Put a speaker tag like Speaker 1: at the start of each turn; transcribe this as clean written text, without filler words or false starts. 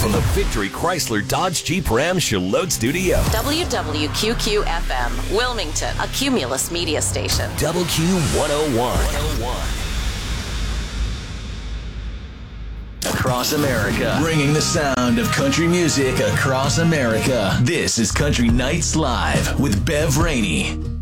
Speaker 1: from the Victory Chrysler Dodge Jeep Ram Charlotte Studio.
Speaker 2: WWQQ-FM, Wilmington, a Cumulus media station.
Speaker 1: WQ101.
Speaker 3: Across America, bringing the sound of country music across America. This is Country Nights Live with Bev Rainey.